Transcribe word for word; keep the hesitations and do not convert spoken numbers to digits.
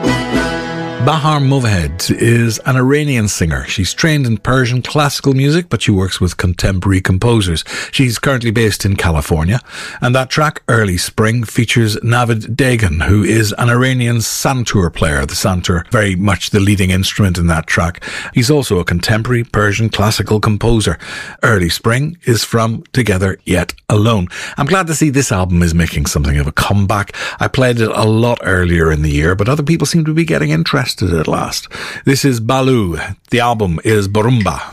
Bahar Movahed is an Iranian singer. She's trained in Persian classical music, but she works with contemporary composers. She's currently based in California, and that track, Early Spring, features Navid Dagan, who is an Iranian santur player. The santur, very much the leading instrument in that track. He's also a contemporary Persian classical composer. Early Spring is from Together Yet Alone. I'm glad to see this album is making something of a comeback. I played it a lot earlier in the year, but other people seem to be getting interested at last. This is Balu. The album is Borumba.